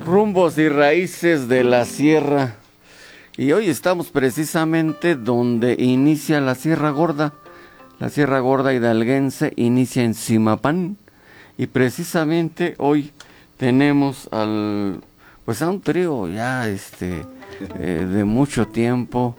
Rumbos y raíces de la sierra. Y hoy estamos precisamente donde inicia la Sierra Gorda. La Sierra Gorda hidalguense inicia en Zimapán. Y precisamente hoy tenemos a un trío ya de mucho tiempo,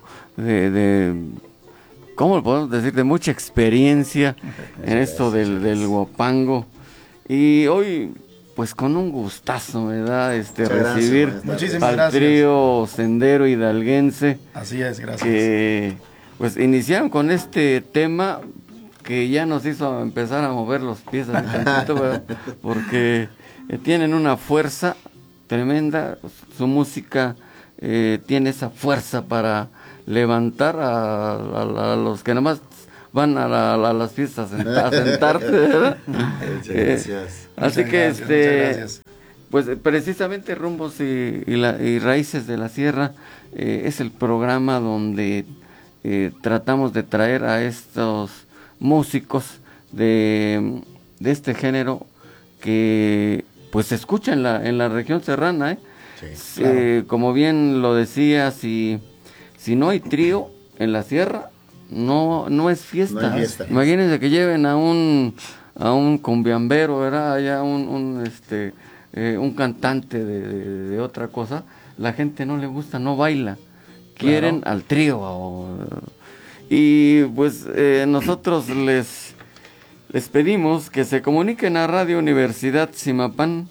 ¿cómo lo podemos decir? De mucha experiencia en esto del guapango. Y hoy, pues con un gustazo me da recibir al trío sendero hidalguense. Así es, gracias. Que pues iniciaron con este tema que ya nos hizo empezar a mover los pies un tantito, ¿verdad? Porque tienen una fuerza tremenda, su música tiene esa fuerza para levantar a los que nomás van a las fiestas a sentarse, ¿verdad? Gracias. Así que muchas gracias. pues precisamente Rumbos y Raíces de la Sierra es el programa donde tratamos de traer a estos músicos de este género que pues se escucha en la región serrana, Sí, claro. como bien lo decía, si no hay trío en la sierra, no es fiesta. No hay fiesta. Imagínense que lleven a un cumbiambero, ¿verdad? Allá un cantante de otra cosa, la gente no le gusta, no baila, quieren al trío. Y pues nosotros les pedimos que se comuniquen a Radio Universidad Zimapán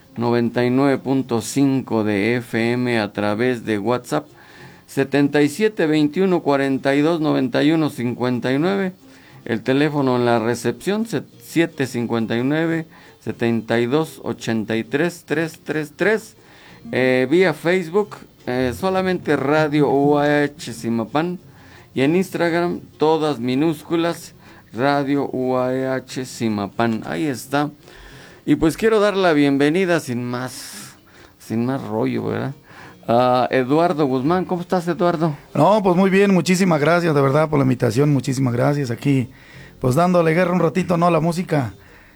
99.5 de FM a través de WhatsApp 77 21 42 91 59. El teléfono en la recepción 759 72 83 333. Vía Facebook solamente Radio UAH Zimapán. Y en Instagram, todas minúsculas, Radio UAH Zimapán. Ahí está. Y pues quiero dar la bienvenida sin más rollo, ¿verdad? A Eduardo Guzmán. ¿Cómo estás, Eduardo? No, pues muy bien, muchísimas gracias de verdad por la invitación, muchísimas gracias. Aquí, pues dándole guerra un ratito, ¿no? A la música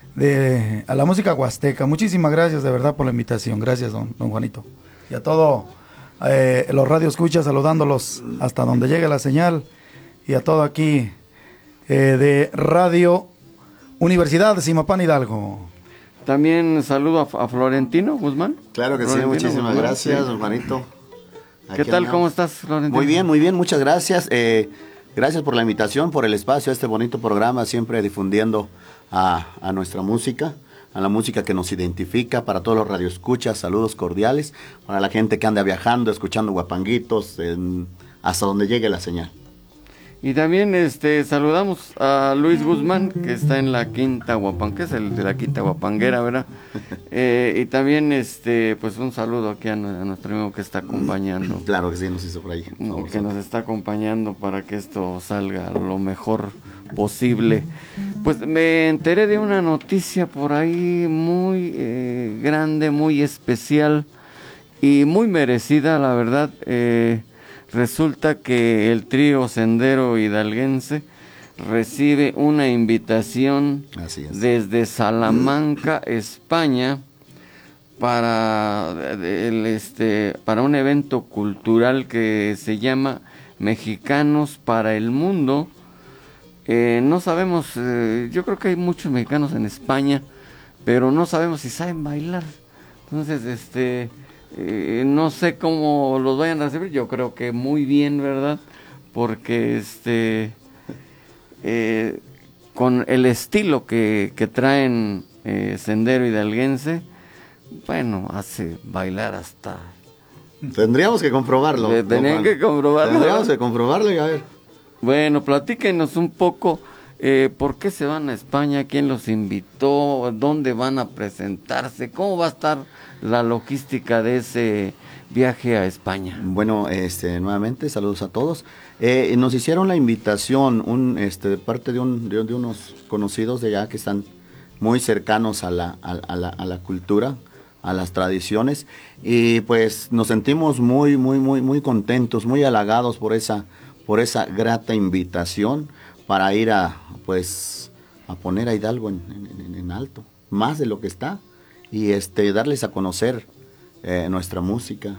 huasteca. Muchísimas gracias de verdad por la invitación. Gracias, don Juanito. Y a todos los radioescuchas, saludándolos hasta donde llegue la señal. Y a todo aquí de Radio Universidad de Zimapán Hidalgo. También saludo a Florentino Guzmán. Claro que Florentino sí, muchísimas Guzmán, gracias, sí. don Juanito. ¿Qué tal? ¿Cómo estás, Florentino? Muy bien, muchas gracias. Gracias por la invitación, por el espacio, a este bonito programa, siempre difundiendo a nuestra música, a la música que nos identifica, para todos los radioescuchas, saludos cordiales, para la gente que anda viajando, escuchando guapanguitos, hasta donde llegue la señal. Y también saludamos a Luis Guzmán, que está en la Quinta Guapang, que es el de la Quinta Guapanguera, ¿verdad? Y también pues un saludo aquí a nuestro amigo que está acompañando. Claro que sí, nos hizo por ahí. Que nos está acompañando para que esto salga lo mejor posible. Pues me enteré de una noticia por ahí muy grande, muy especial y muy merecida, la verdad. Resulta que el trío sendero hidalguense recibe una invitación desde Salamanca, España, para un evento cultural que se llama Mexicanos para el Mundo. No sabemos, yo creo que hay muchos mexicanos en España, pero no sabemos si saben bailar. Entonces, no sé cómo los vayan a recibir, yo creo que muy bien, ¿verdad? Porque con el estilo que traen sendero hidalguense, bueno, hace bailar hasta... Tendríamos que comprobarlo. Tendríamos que comprobarlo y a ver. Bueno, platíquenos un poco por qué se van a España, quién los invitó, dónde van a presentarse, cómo va a estar la logística de ese viaje a España. Bueno, nuevamente saludos a todos. Nos hicieron la invitación de parte de unos conocidos de allá que están muy cercanos a la cultura, a las tradiciones, y pues nos sentimos muy contentos, muy halagados por esa grata invitación para ir a poner a Hidalgo en alto, más de lo que está, y darles a conocer nuestra música,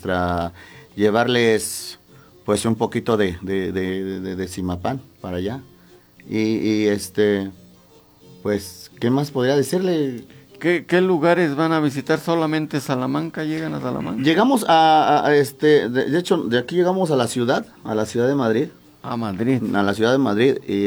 llevarles pues un poquito de Zimapán para allá. Y pues, ¿qué más podría decirle? ¿Qué lugares van a visitar? ¿Solamente Salamanca? ¿Llegan a Salamanca? Llegamos de hecho, de aquí llegamos a la ciudad de Madrid. A Madrid. A la ciudad de Madrid, y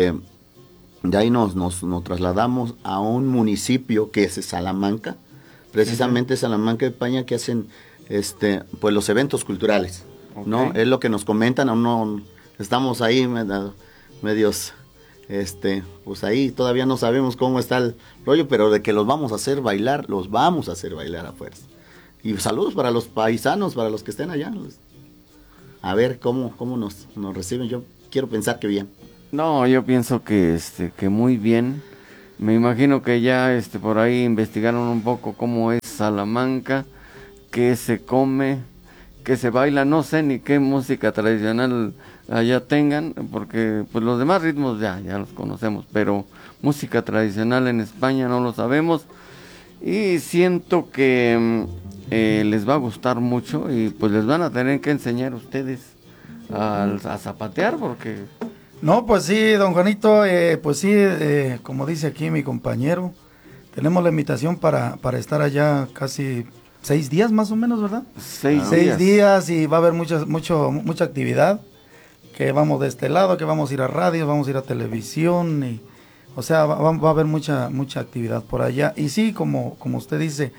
de ahí nos trasladamos a un municipio que es Salamanca, precisamente Salamanca, España, que hacen pues los eventos culturales, ¿no? Es lo que nos comentan, aún no estamos ahí medios, pues ahí todavía no sabemos cómo está el rollo, pero de que los vamos a hacer bailar a fuerza. Y saludos para los paisanos, para los que estén allá. A ver cómo nos reciben. Yo quiero pensar que bien. No, yo pienso que muy bien. Me imagino que ya por ahí investigaron un poco cómo es Salamanca, qué se come, qué se baila. No sé ni qué música tradicional allá tengan, porque pues los demás ritmos ya los conocemos, pero música tradicional en España no lo sabemos, y siento que les va a gustar mucho, y pues les van a tener que enseñar ustedes a zapatear, porque... No, pues sí, don Juanito, pues sí, como dice aquí mi compañero, tenemos la invitación para estar allá casi 6 días más o menos, ¿verdad? 6 días, y va a haber mucha actividad, que vamos de este lado, que vamos a ir a radio, vamos a ir a televisión, y, o sea, va a haber mucha actividad por allá. Y sí, como usted dice,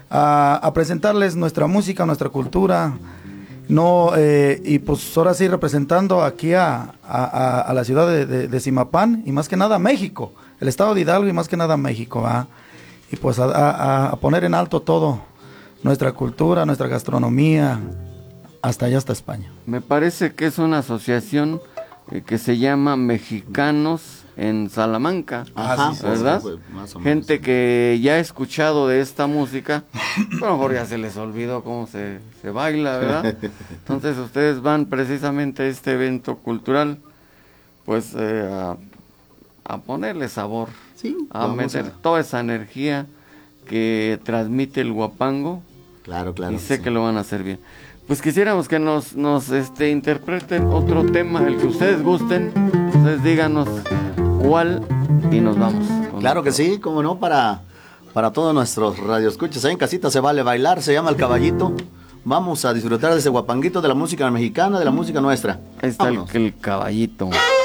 a presentarles nuestra música, nuestra cultura, no, y pues ahora sí representando aquí a la ciudad de Zimapán, y más que nada México, el estado de Hidalgo, y más que nada México, y pues a poner en alto todo, nuestra cultura, nuestra gastronomía, hasta allá, hasta España. Me parece que es una asociación que se llama Mexicanos en Salamanca. Ajá, ¿verdad? Pues, más o menos. Gente que ya ha escuchado de esta música, a lo mejor ya se les olvidó cómo se baila, ¿verdad? Entonces ustedes van precisamente a este evento cultural, pues a ponerle sabor, Sí, a meter toda esa energía que transmite el huapango. Claro, Y sé sí. que lo van a hacer bien. Pues quisiéramos que nos interpreten otro tema, el que ustedes gusten. Ustedes díganos cuál y nos vamos. Claro que sí, cómo no, para todos nuestros radioescuchas. Ahí en casita se vale bailar, se llama El Caballito. Vamos a disfrutar de ese guapanguito, de la música mexicana, de la música nuestra. Ahí está Vámonos. el caballito.